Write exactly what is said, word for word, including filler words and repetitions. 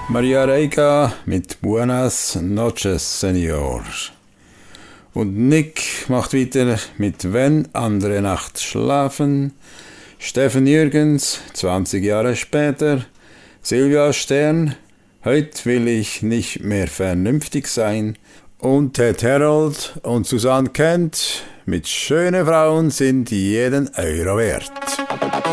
Maria Reiga mit Buenas Noches, Senor. Und Nick macht weiter mit Wenn andere nachts schlafen. Steffen Jürgens, zwanzig Jahre später. Silvia Stern, heute will ich nicht mehr vernünftig sein. Und Ted Herold und Susanne Kent mit Schöne Frauen sind jeden Euro wert.